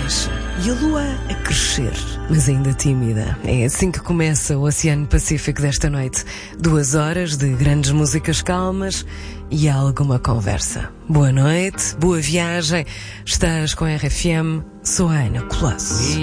baixa e a lua a crescer, mas ainda tímida. É assim que começa o Oceano Pacífico desta noite. 2 horas de grandes músicas calmas e alguma conversa. Boa noite, boa viagem. Estás com a RFM, sou a Ana Colasso.